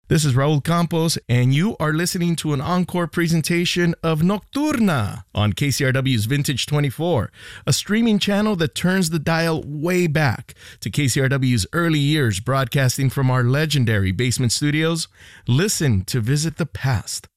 This is Raul Campos, and you are listening to an encore presentation of Nocturna on KCRW's Vintage 24, a streaming channel that turns the dial way back to KCRW's early years broadcasting from our legendary basement studios. Listen to visit the past.